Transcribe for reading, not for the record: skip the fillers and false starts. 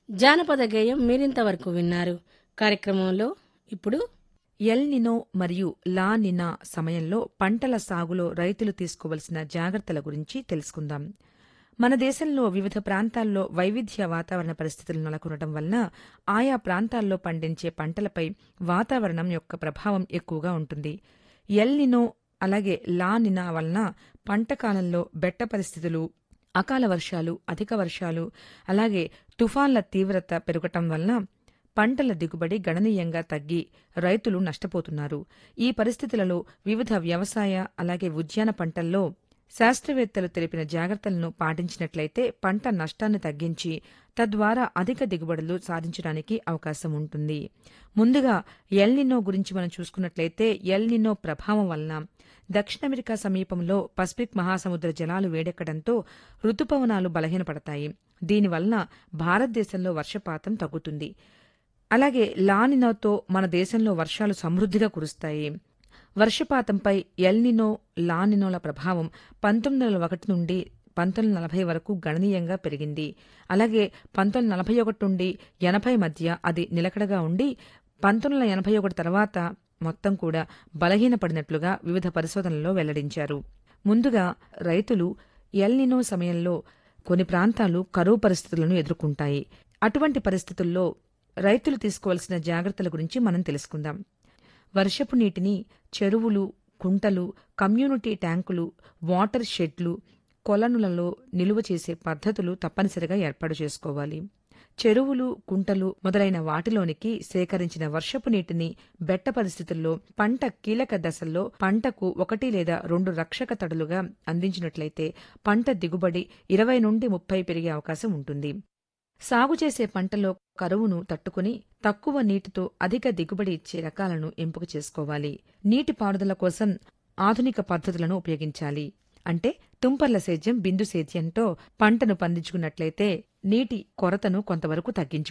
జానపద గేయం మీరింతవరకు విన్నారు. కార్యక్రమంలో ఇప్పుడు ఎల్ నినో మరియు లా నినా సమయంలో పంటల సాగులో రైతులు తీసుకోవలసిన జాగ్రత్తల గురించి తెలుసుకుందాం. మన దేశంలో వివిధ ప్రాంతాల్లో వైవిధ్య వాతావరణ పరిస్థితులు నెలకొనడం వలన ఆయా ప్రాంతాల్లో పండించే పంటలపై వాతావరణం యొక్క ప్రభావం ఎక్కువగా ఉంటుంది. ఎల్ నినో అలాగే లా నినా వలన పంట కాలంలో బెట్ట పరిస్థితులు, అకాల వర్షాలు, అధిక వర్షాలు, అలాగే తుఫాన్ల తీవ్రత పెరగటం వలన పంటల దిగుబడి గణనీయంగా తగ్గి రైతులు నష్టపోతున్నారు. ఈ పరిస్థితులలో వివిధ వ్యవసాయ అలాగే ఉద్యాన పంటల్లో శాస్త్రవేత్తలు తెలిపిన జాగ్రత్తలను పాటించినట్లయితే పంట నష్టాన్ని తగ్గించి తద్వారా అధిక దిగుబడులు సాధించడానికి అవకాశం ఉంటుంది. ముందుగా ఎల్ నినో గురించి మనం చూసుకున్నట్లయితే ఎల్ నినో ప్రభావం వలన దక్షిణ అమెరికా సమీపంలో పసిఫిక్ మహాసముద్ర జలాలు వేడెక్కడంతో రుతుపవనాలు బలహీనపడతాయి. దీనివలన భారతదేశంలో వర్షపాతం తగ్గుతుంది. అలాగే లానినోతో మన దేశంలో వర్షాలు సమృద్ధిగా కురుస్తాయి. వర్షపాతంపై ఎల్ నినో, లానినోల ప్రభావం 1901 నుండి 1940 వరకు గణనీయంగా పెరిగింది. అలాగే 1941 నుండి 80 మధ్య అది నిలకడగా ఉండి 1981 తర్వాత మొత్తం కూడా బలహీనపడినట్లుగా వివిధ పరిశోధనల్లో వెల్లడించారు. ముందుగా రైతులు ఎల్ నినో సమయంలో కొన్ని ప్రాంతాలు కరువు పరిస్థితులను ఎదుర్కొంటాయి. అటువంటి పరిస్థితుల్లో రైతులు తీసుకోవాల్సిన జాగ్రత్తల గురించి మనం తెలుసుకుందాం. వర్షపు నీటిని చెరువులు, కుంటలు, కమ్యూనిటీ ట్యాంకులు, వాటర్ షెడ్లు, కొలనులలో నిలువ చేసే పద్ధతులు తప్పనిసరిగా ఏర్పాటు చేసుకోవాలి. చెరువులు, కుంటలు మొదలైన వాటిలోనికి సేకరించిన వర్షపు నీటిని బెట్ట పరిస్థితుల్లో పంట కీలక దశల్లో పంటకు 1 లేదా 2 రక్షక తడులుగా అందించినట్లయితే పంట దిగుబడి 20 నుండి 30 పెరిగే అవకాశం ఉంటుంది. సాగు చేసే పంటలో కరువును తట్టుకుని తక్కువ నీటితో అధిక దిగుబడి ఇచ్చే రకాలను ఎంపిక చేసుకోవాలి. నీటి పారుదల కోసం ఆధునిక పద్ధతులను ఉపయోగించాలి. అంటే తుంపర్ల సేద్యం, బిందు సేద్యంతో పంటను పండించుకున్నట్లయితే నీటి కొరతను కొంతవరకు తగ్గించుకోవచ్చు.